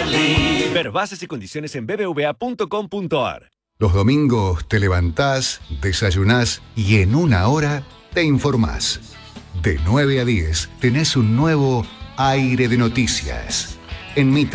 Ver bases y condiciones en bbva.com.ar. Los domingos te levantás, desayunás y en una hora te informás. De 9 a 10 tenés un nuevo aire de noticias. En Mitre.